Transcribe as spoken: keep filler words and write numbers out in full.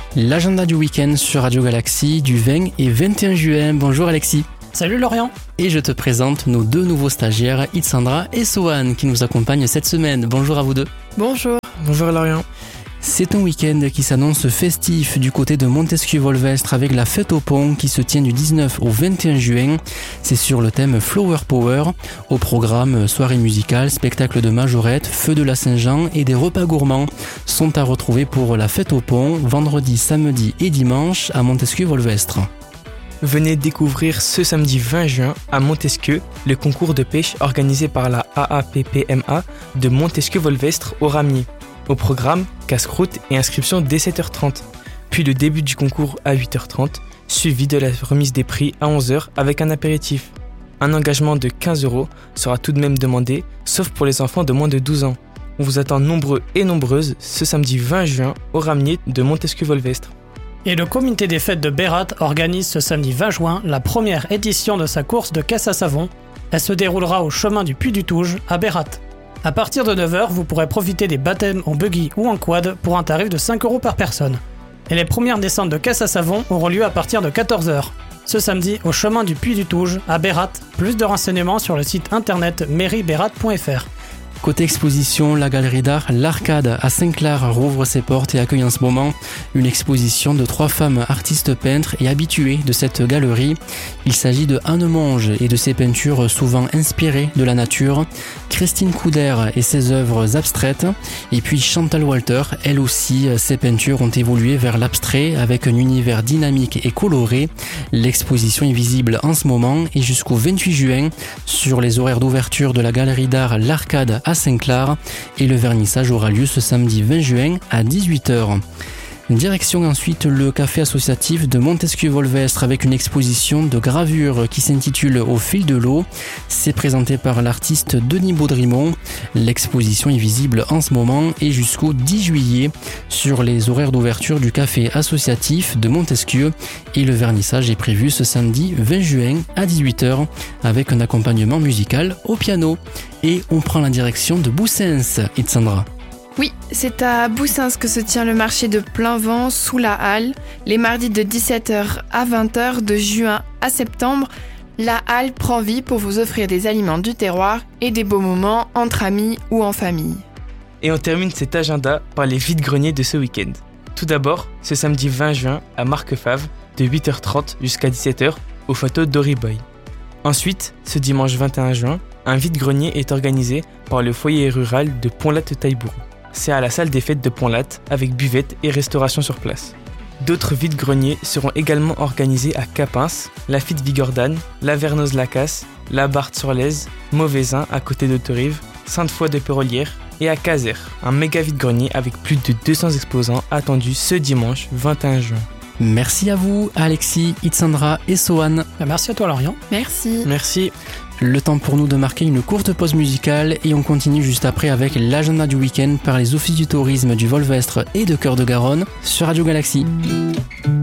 L'agenda du week-end sur Radio Galaxy du vingt et vingt et un juin. Bonjour Alexis. Salut Lorient. Et je te présente nos deux nouveaux stagiaires, Itsandra et Sohan, qui nous accompagnent cette semaine. Bonjour à vous deux. Bonjour. Bonjour Lorient. C'est un week-end qui s'annonce festif du côté de Montesquieu-Volvestre avec la fête au pont qui se tient du dix-neuf au vingt et un juin. C'est sur le thème Flower Power. Au programme, soirée musicale, spectacle de majorette, feu de la Saint-Jean et des repas gourmands sont à retrouver pour la fête au pont vendredi, samedi et dimanche à Montesquieu-Volvestre. Venez découvrir ce samedi vingt juin à Montesquieu le concours de pêche organisé par la A A P P M A de Montesquieu-Volvestre au Ramier. Au programme, casse-croûte et inscription dès sept heures trente. Puis le début du concours à huit heures trente, suivi de la remise des prix à onze heures avec un apéritif. Un engagement de quinze euros sera tout de même demandé, sauf pour les enfants de moins de douze ans. On vous attend nombreux et nombreuses ce samedi vingt juin au Ramier de Montesquieu-Volvestre. Et le comité des fêtes de Bérat organise ce samedi vingt juin la première édition de sa course de caisse à savon. Elle se déroulera au chemin du Puy du Touge à Bérat. À partir de neuf heures, vous pourrez profiter des baptêmes en buggy ou en quad pour un tarif de cinq euros par personne. Et les premières descentes de caisse à savon auront lieu à partir de quatorze heures. Ce samedi, au chemin du Puy du Touge, à Bérat. Plus de renseignements sur le site internet mairie bérat point f r. Côté exposition, la galerie d'art L'Arcade à Saint-Clair rouvre ses portes et accueille en ce moment une exposition de trois femmes artistes peintres et habituées de cette galerie. Il s'agit de Anne Monge et de ses peintures souvent inspirées de la nature, Christine Couder et ses œuvres abstraites, et puis Chantal Walter, elle aussi, ses peintures ont évolué vers l'abstrait avec un univers dynamique et coloré. L'exposition est visible en ce moment et jusqu'au vingt-huit juin sur les horaires d'ouverture de la galerie d'art L'Arcade à Saint-Clair et le vernissage aura lieu ce samedi vingt juin à dix-huit heures. Direction ensuite le café associatif de Montesquieu-Volvestre avec une exposition de gravures qui s'intitule Au fil de l'eau. C'est présenté par l'artiste Denis Baudrimont. L'exposition est visible en ce moment et jusqu'au dix juillet sur les horaires d'ouverture du café associatif de Montesquieu et le vernissage est prévu ce samedi vingt juin à dix-huit heures avec un accompagnement musical au piano. Et on prend la direction de Boussens, Itsandra. Oui, c'est à Boussens que se tient le marché de plein vent sous la halle, les mardis de dix-sept heures à vingt heures de juin à septembre. La halle prend vie pour vous offrir des aliments du terroir et des beaux moments entre amis ou en famille. Et on termine cet agenda par les vides-greniers de ce week-end. Tout d'abord, ce samedi vingt juin à Marquefave de huit heures trente jusqu'à dix-sept heures au château d'Oriboy. Ensuite, ce dimanche vingt et un juin, un vide-grenier est organisé par le foyer rural de Pont-Latte-Taillebourg. C'est à la salle des fêtes de Pont-Latte avec buvette et restauration sur place. D'autres vide-greniers seront également organisés à Capins, Lafitte-Vigordane, Lavernoz-Lacasse, La Barthe-sur-Lèze, Mauvaisin à côté d'Autorive, Sainte-Foy-de-Pérolière et à Caser, un méga vide-grenier avec plus de deux cents exposants attendus ce dimanche vingt et un juin. Merci à vous Alexis, Itsandra et Sohan. Merci à toi Lorient. Merci. Merci. Le temps pour nous de marquer une courte pause musicale et on continue juste après avec l'agenda du week-end par les offices du tourisme du Volvestre et de Cœur de Garonne sur Radio Galaxy.